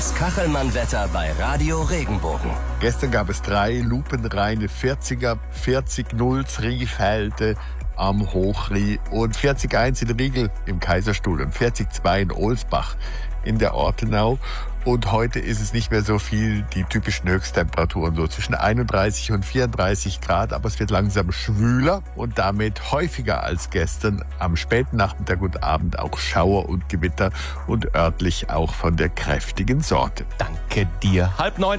Das Kachelmann-Wetter bei Radio Regenbogen. Gestern gab es 3 lupenreine 40er, 40-0 Riefelte am Hochrie und 40-1 in Riegel im Kaiserstuhl und 40-2 in Ohlsbach in der Ortenau. Und heute ist es nicht mehr so viel, die typischen Höchsttemperaturen so zwischen 31 und 34 Grad, aber es wird langsam schwüler und damit häufiger als gestern. Am späten Nachmittag und Abend auch Schauer und Gewitter und örtlich auch von der kräftigen Sorte. Danke dir. 8:30.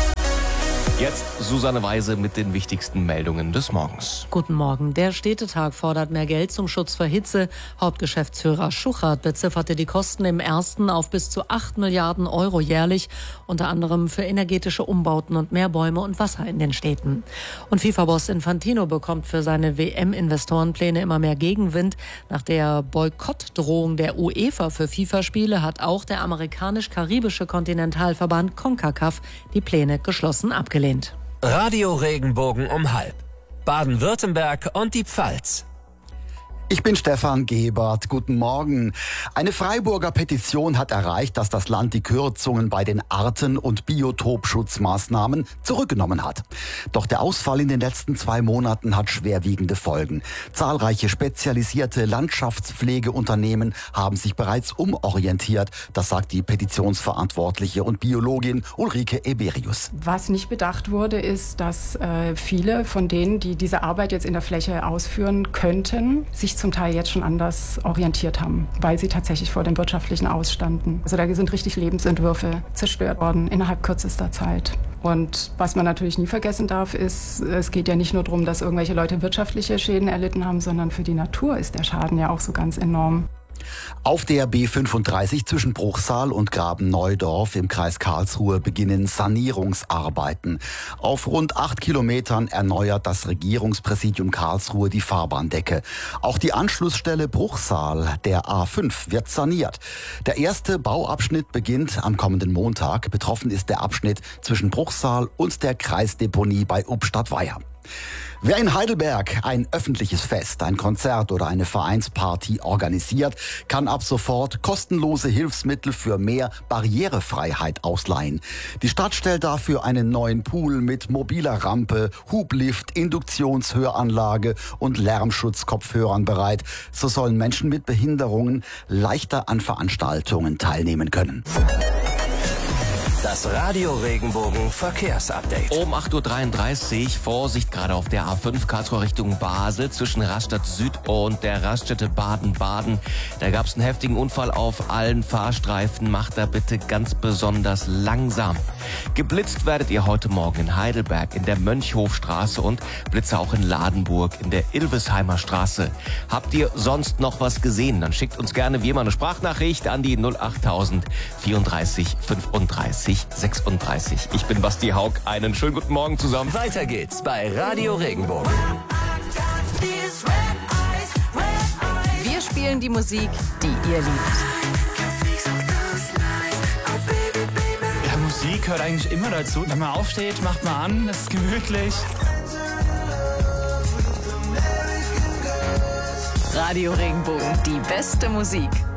Jetzt Susanne Weise mit den wichtigsten Meldungen des Morgens. Guten Morgen. Der Städtetag fordert mehr Geld zum Schutz vor Hitze. Hauptgeschäftsführer Schuchert bezifferte die Kosten im ersten auf bis zu 8 Milliarden Euro jährlich, unter anderem für energetische Umbauten und mehr Bäume und Wasser in den Städten. Und FIFA-Boss Infantino bekommt für seine WM-Investorenpläne immer mehr Gegenwind. Nach der Boykottdrohung der UEFA für FIFA-Spiele hat auch der amerikanisch-karibische Kontinentalverband CONCACAF die Pläne geschlossen abgelehnt. Radio Regenbogen um 12:30. Baden-Württemberg und die Pfalz. Ich bin Stefan Gebert. Guten Morgen. Eine Freiburger Petition hat erreicht, dass das Land die Kürzungen bei den Arten- und Biotopschutzmaßnahmen zurückgenommen hat. Doch der Ausfall in den letzten 2 Monaten hat schwerwiegende Folgen. Zahlreiche spezialisierte Landschaftspflegeunternehmen haben sich bereits umorientiert. Das sagt die Petitionsverantwortliche und Biologin Ulrike Eberius. Was nicht bedacht wurde, ist, dass viele von denen, die diese Arbeit jetzt in der Fläche ausführen könnten, sich zum Teil jetzt schon anders orientiert haben, weil sie tatsächlich vor dem wirtschaftlichen Ausstanden. Also da sind richtig Lebensentwürfe zerstört worden innerhalb kürzester Zeit. Und was man natürlich nie vergessen darf, ist, es geht ja nicht nur darum, dass irgendwelche Leute wirtschaftliche Schäden erlitten haben, sondern für die Natur ist der Schaden ja auch so ganz enorm. Auf der B35 zwischen Bruchsal und Graben-Neudorf im Kreis Karlsruhe beginnen Sanierungsarbeiten. Auf rund 8 Kilometern erneuert das Regierungspräsidium Karlsruhe die Fahrbahndecke. Auch die Anschlussstelle Bruchsal der A5 wird saniert. Der erste Bauabschnitt beginnt am kommenden Montag. Betroffen ist der Abschnitt zwischen Bruchsal und der Kreisdeponie bei Ubstadt-Weiher. Wer in Heidelberg ein öffentliches Fest, ein Konzert oder eine Vereinsparty organisiert, kann ab sofort kostenlose Hilfsmittel für mehr Barrierefreiheit ausleihen. Die Stadt stellt dafür einen neuen Pool mit mobiler Rampe, Hublift, Induktionshöranlage und Lärmschutzkopfhörern bereit. So sollen Menschen mit Behinderungen leichter an Veranstaltungen teilnehmen können. Das Radio Regenbogen Verkehrsupdate. Um 8:33 Uhr, Vorsicht gerade auf der A5 Karlsruhe Richtung Basel zwischen Rastatt Süd und der Raststätte Baden-Baden. Da gab es einen heftigen Unfall auf allen Fahrstreifen. Macht da bitte ganz besonders langsam. Geblitzt werdet ihr heute Morgen in Heidelberg in der Mönchhofstraße und Blitze auch in Ladenburg in der Ilvesheimer Straße. Habt ihr sonst noch was gesehen? Dann schickt uns gerne wie immer eine Sprachnachricht an die 08000 34 35 36. Ich bin Basti Haug. Einen schönen guten Morgen zusammen. Weiter geht's bei Radio Regenbogen. Wir spielen die Musik, die ihr liebt. Ja, Musik gehört eigentlich immer dazu. Wenn man aufsteht, macht man an, es ist gemütlich. Radio Regenbogen, die beste Musik.